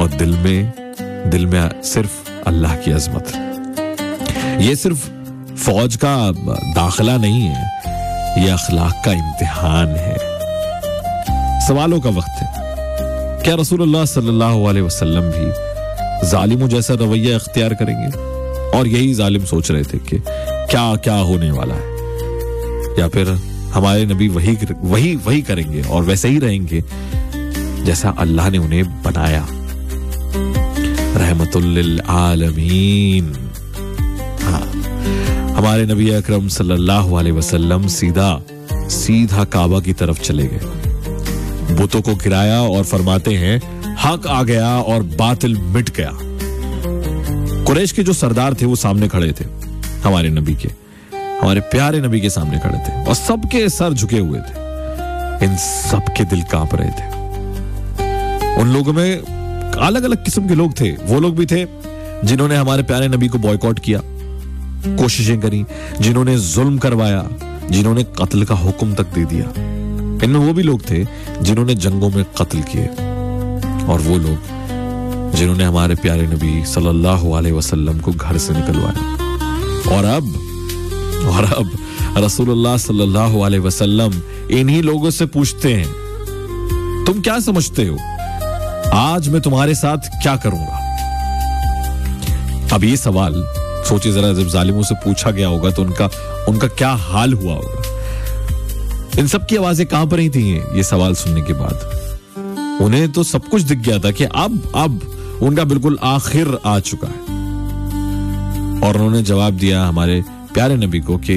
और दिल में सिर्फ अल्लाह की अजमत। ये सिर्फ फौज का दाखिला नहीं है, ये अखलाक का इम्तिहान है। सवालों का वक्त है। क्या रसूलुल्लाह सल्लल्लाहु अलैहि वसल्लम भी जालिमों जैसा रवैया इख्तियार करेंगे? और यही जालिम सोच रहे थे कि क्या क्या होने वाला है, या फिर हमारे नबी वही करेंगे और वैसे ही रहेंगे जैसा अल्लाह ने उन्हें बनाया, रहमतुल लिल आलमीन। हाँ, हमारे नबी अकरम सल्लल्लाहु अलैहि वसल्लम सीधा काबा की तरफ चले गए, बुतों को गिराया और फरमाते हैं हक आ गया और बातिल मिट गया। कुरैश के जो सरदार थे वो सामने खड़े थे, हमारे नबी के, हमारे प्यारे नबी के सामने खड़े थे और सबके सर झुके हुए थे। इन सबके दिल कांप रहे थे। उन लोगों में अलग अलग किस्म के लोग थे। वो लोग भी थे जिन्होंने हमारे प्यारे नबी को बॉयकॉट किया, कोशिशें करी, जिन्होंने जुल्म करवाया, जिन्होंने कत्ल का हुक्म तक दे दिया। इनमें वो भी लोग थे जिन्होंने जंगों में कत्ल किए, और वो लोग जिन्होंने हमारे प्यारे नबी सल्लल्लाहु अलैहि वसल्लम को घर से निकलवाया। और अब रसूलुल्लाह सल्लल्लाहु अलैहि वसल्लम इन्हीं लोगों से पूछते हैं, तुम क्या समझते हो आज मैं तुम्हारे साथ क्या करूंगा? अब ये सवाल सोचिए जरा, जब जालिमों से पूछा गया होगा तो उनका क्या हाल हुआ होगा। इन सब की आवाजें कांप रही थी ये सवाल सुनने के बाद। उन्हें तो सब कुछ दिख गया था कि अब उनका बिल्कुल आखिर आ चुका है। और उन्होंने जवाब दिया हमारे प्यारे नबी को कि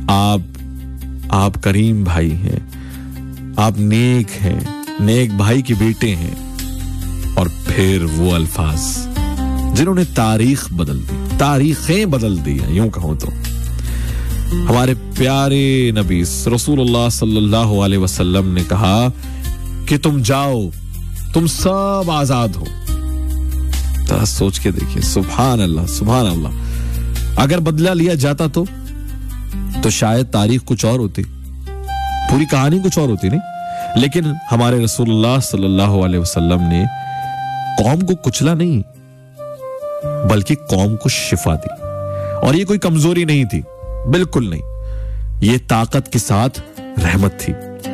आप करीम भाई हैं, आप नेक हैं, नेक भाई के बेटे हैं। और फिर वो अल्फाज जिन्होंने तारीखें बदल दी हैं, यूं कहूं तो। हमारे प्यारे नबी रसूलुल्लाह सल्लल्लाहु अलैहि वसल्लम ने कहा कि तुम जाओ, तुम सब आजाद हो। जरा सोच के देखिए, सुभान अल्लाह, सुभान अल्लाह। अगर बदला लिया जाता तो शायद तारीख कुछ और होती, पूरी कहानी कुछ और होती, नहीं। लेकिन हमारे रसूलुल्लाह सल्लल्लाहु अलैहि वसल्लम ने कौम को कुचला नहीं, बल्कि कौम को शिफा दी। और ये कोई कमजोरी नहीं थी, बिल्कुल नहीं, ये ताकत के साथ रहमत थी।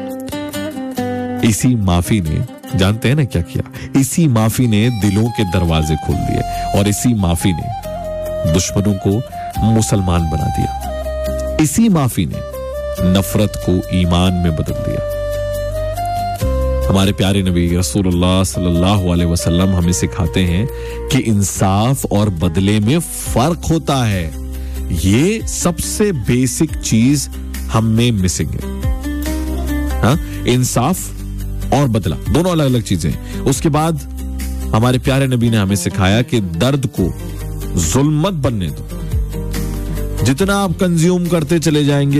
इसी माफी ने, जानते हैं ना क्या किया? इसी माफी ने दिलों के दरवाजे खोल दिए, और इसी माफी ने दुश्मनों को मुसलमान बना दिया। इसी माफी ने नफरत को ईमान में बदल दिया। हमारे प्यारे नबी रसूलुल्लाह सल्लल्लाहु अलैहि वसल्लम हमें सिखाते हैं कि इंसाफ और बदले में फर्क होता है। ये सबसे बेसिक चीज हम में मिसिंग है। हाँ? इंसाफ और बदला दोनों अलग अलग चीजें हैं। उसके बाद हमारे प्यारे नबी ने हमें सिखाया कि दर्द को जुल्म मत बनने दो। जितना आप कंज्यूम करते चले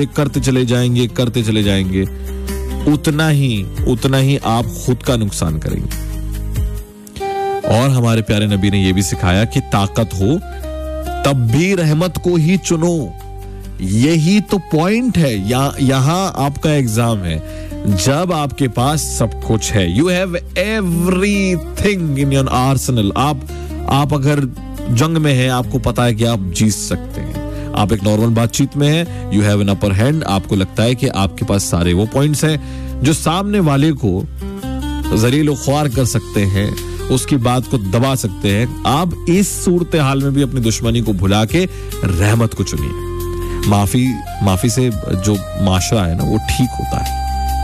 जाएंगे, उतना ही आप खुद का नुकसान करेंगे। और हमारे प्यारे नबी ने यह भी सिखाया कि ताकत हो तब भी रहमत को ही चुनो। यही तो पॉइंट है। यहां आपका एग्जाम है। जब आपके पास सब कुछ है, you have everything in your Arsenal. आप अगर जंग में हैं, आपको पता है कि आप जीत सकते हैं। आप एक नॉर्मल बातचीत में हैं, you have an upper hand. आपको लगता है कि आपके पास सारे वो पॉइंट्स हैं जो सामने वाले को जलील ख्वार कर सकते हैं, उसकी बात को दबा सकते हैं। आप इस सूरत हाल में भी अपनी दुश्मनी को भुला के रहमत को चुनिए। माफी से जो माशरा है ना, वो ठीक होता है।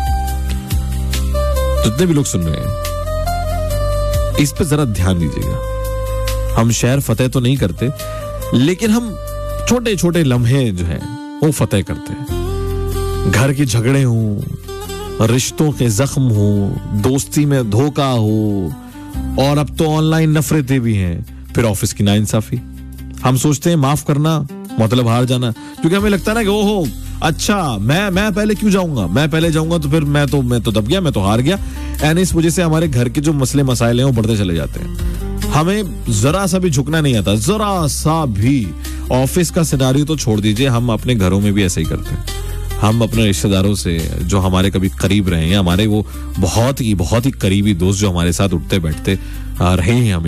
जितने भी लोग सुन रहे हैं, इस पे जरा ध्यान दीजिएगा। हम शहर फतेह तो नहीं करते, लेकिन हम छोटे छोटे लम्हे जो हैं वो फतेह करते हैं। घर के झगड़े हों, रिश्तों के जख्म हो, दोस्ती में धोखा हो, और अब तो ऑनलाइन नफरतें भी हैं, फिर ऑफिस की नाइंसाफी। हम सोचते हैं माफ करना मतलब हार जाना, क्योंकि हमें लगता है ना कि ओहो अच्छा मैं पहले क्यों जाऊंगा, मैं पहले जाऊंगा तो फिर मैं तो दब गया, मैं तो हार गया। एंड इस वजह से हमारे घर के जो मसले मसाइल हैं वो बढ़ते चले जाते हैं। हमें जरा सा भी झुकना नहीं आता, जरा सा भी। ऑफिस का सिनारियो तो छोड़ दीजिए, हम अपने घरों में भी ऐसे ही करते हैं। हम अपने रिश्तेदारों से जो हमारे कभी करीब रहे हैं, हमारे वो बहुत ही करीबी दोस्त जो हमारे साथ उठते बैठते रहे हैं, हमें